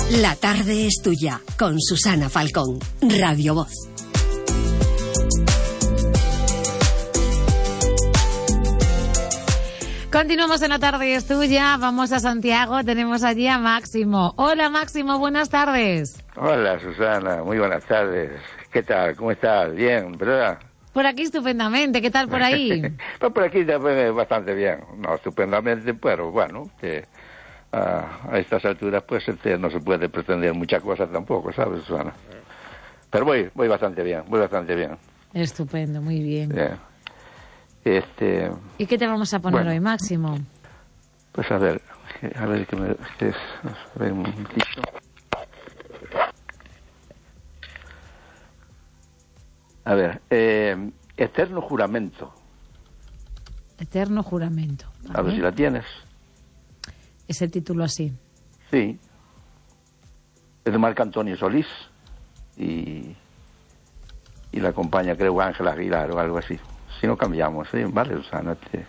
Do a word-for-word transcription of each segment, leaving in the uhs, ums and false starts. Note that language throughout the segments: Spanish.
La tarde es tuya, con Susana Falcón, Radio Voz. Continuamos en La tarde es tuya, vamos a Santiago, tenemos allí a Máximo. Hola Máximo, buenas tardes. Hola Susana, muy buenas tardes. ¿Qué tal? ¿Cómo estás? Bien, ¿verdad? Por aquí estupendamente, ¿qué tal por ahí? Pues por aquí también bastante bien, no estupendamente, pero bueno, que a, a estas alturas pues este, no se puede pretender mucha cosa tampoco, ¿sabes, Susana? Pero voy, voy bastante bien, voy bastante bien. Estupendo, muy bien. Bien. Este, ¿Y qué te vamos a poner bueno, hoy, Máximo? Pues a ver, a ver que me... Que es, a ver un momentito. A ver, eh, Eterno Juramento. Eterno Juramento. ¿Vale? A ver si la tienes. Ese título así. Sí. Es de Marco Antonio Solís y, y la acompaña, creo, Ángela Aguilar o algo así. Si no cambiamos, ¿sí? Vale, Susana. Te...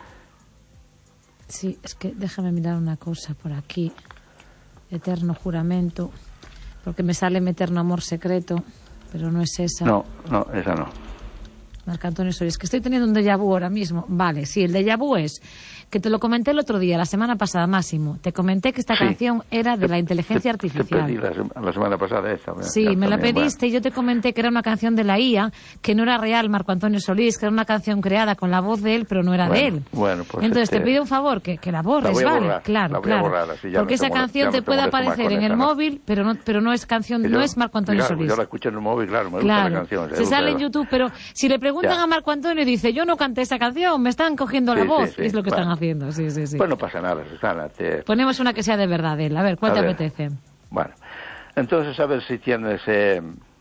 Sí, es que déjame mirar una cosa por aquí. Eterno Juramento. Porque me sale mi Eterno Amor Secreto, pero no es esa. No, no, esa no. Marco Antonio Solís, que estoy teniendo un déjà vu ahora mismo. Vale, sí, el déjà vu es que te lo comenté el otro día, la semana pasada, Máximo. Te comenté que esta sí. canción era de la inteligencia te, artificial. Te pedí la, la semana pasada esa. Sí, ya me la también, pediste bueno. y yo te comenté que era una canción de la I A, que no era real Marco Antonio Solís, que era una canción creada con la voz de él, pero no era bueno, de él. Bueno, pues Entonces este... te pido un favor, que, que la borres, la voy a ¿vale? borrar, Claro, la voy a claro. borrar, así ya porque no esa te canción molesto, te puede ya no te aparecer en esa, el ¿no? móvil, pero no, pero no es canción, yo, no es Marco Antonio claro, Solís. Yo la escuché en el móvil, claro, me Claro, gusta la canción. se sale en YouTube, pero si le preguntan ya. a Marco Antonio, dice, yo no canté esa canción, me están cogiendo sí, la voz, sí, sí. y es lo que bueno. están haciendo, sí, sí, sí. Pues no pasa nada, Susana. Te... Ponemos una que sea de verdad de él, a ver, ¿cuál a te ver. apetece? Bueno, entonces a ver si tienes... Eh,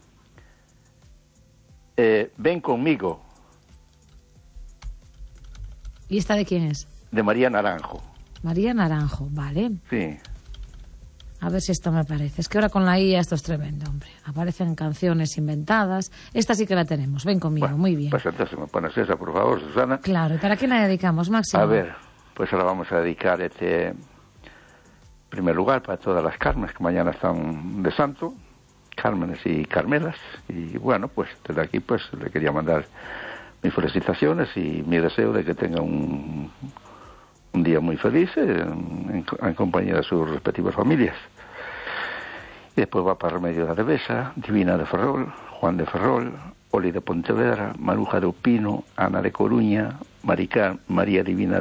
eh, Ven conmigo. ¿Y esta de quién es? De María Naranjo. María Naranjo, vale. Sí. A ver si esto me parece. Es que ahora con la I A esto es tremendo, hombre. Aparecen canciones inventadas. Esta sí que la tenemos. Ven conmigo, Bueno, muy bien. Pues entonces me pones esa, por favor, Susana. Claro, ¿y para quién la dedicamos, Máximo? A ver, pues ahora vamos a dedicar este... En primer lugar, para todas las Carmes que mañana están de santo. Cármenes y Carmelas. Y bueno, pues desde aquí pues le quería mandar mis felicitaciones y mi deseo de que tenga un... un día muy feliz en, en, en compañía de sus respectivas familias. Y después va para Remedio de Arevesa, Divina de Ferrol, Juan de Ferrol, Oli de Pontevedra, Maruja de Opino, Ana de Coruña, Marica, María Divina